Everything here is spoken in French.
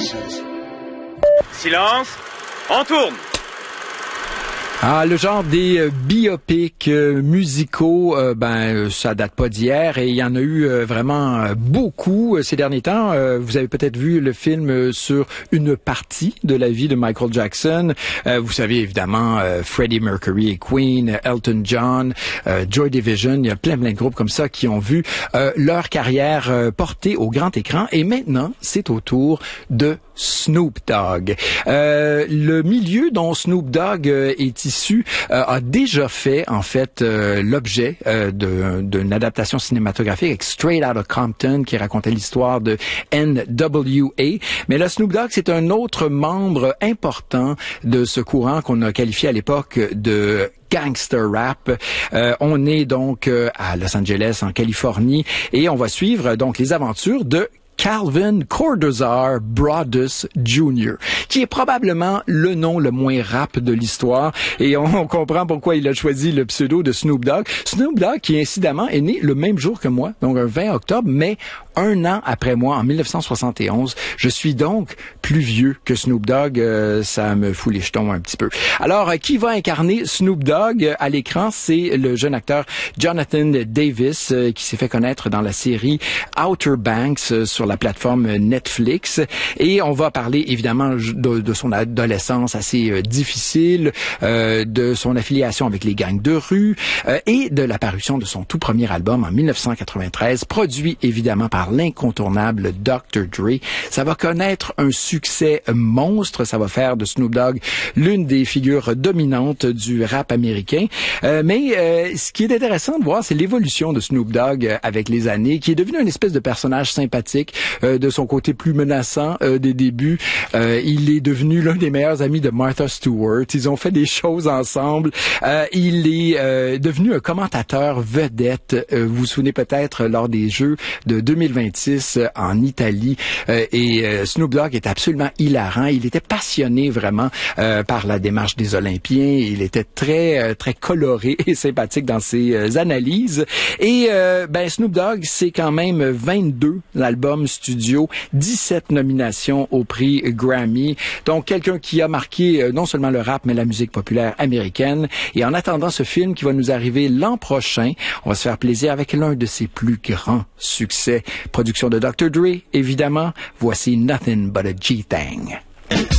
Silence, on tourne. Ah, le genre des biopics musicaux, ça date pas d'hier et il y en a eu vraiment beaucoup ces derniers temps. Vous avez peut-être vu le film sur une partie de la vie de Michael Jackson. Vous savez évidemment Freddie Mercury et Queen, Elton John, Joy Division. Il y a plein de groupes comme ça qui ont vu leur carrière portée au grand écran. Et maintenant, c'est au tour de Snoop Dogg. Le milieu dont Snoop Dogg est issu a déjà fait en fait l'objet d'une adaptation cinématographique avec Straight Outta Compton qui racontait l'histoire de N.W.A. Mais là, Snoop Dogg, c'est un autre membre important de ce courant qu'on a qualifié à l'époque de gangster rap. On est donc à Los Angeles, en Californie, et on va suivre donc les aventures de Calvin Cordozar Broadus Jr., qui est probablement le nom le moins rap de l'histoire, et on comprend pourquoi il a choisi le pseudo de Snoop Dogg. Snoop Dogg, qui incidemment est né le même jour que moi, donc un 20 octobre, mais un an après moi, en 1971. Je suis donc plus vieux que Snoop Dogg. Ça me fout les jetons un petit peu. Alors, qui va incarner Snoop Dogg à l'écran? C'est le jeune acteur Jonathan Davis, qui s'est fait connaître dans la série Outer Banks sur la plateforme Netflix. Et on va parler évidemment de son adolescence assez difficile, de son affiliation avec les gangs de rue, et de l'apparition de son tout premier album en 1993, produit évidemment par l'incontournable Dr. Dre. Ça va connaître un succès monstre. Ça va faire de Snoop Dogg l'une des figures dominantes du rap américain. Mais ce qui est intéressant de voir, c'est l'évolution de Snoop Dogg avec les années, qui est devenu une espèce de personnage sympathique, de son côté plus menaçant des débuts. Il est devenu l'un des meilleurs amis de Martha Stewart. Ils ont fait des choses ensemble. Il est devenu un commentateur vedette. Vous vous souvenez peut-être lors des Jeux de 2026 en Italie. Et Snoop Dogg est absolument hilarant. Il était passionné vraiment par la démarche des Olympiens. Il était très très coloré et sympathique dans ses analyses. Et Snoop Dogg, c'est quand même 22 albums studio, 17 nominations au prix Grammy. Donc quelqu'un qui a marqué non seulement le rap mais la musique populaire américaine. Et en attendant ce film qui va nous arriver l'an prochain, on va se faire plaisir avec l'un de ses plus grands succès. Production de Dr. Dre, évidemment. Voici Nothing But a G-Thang.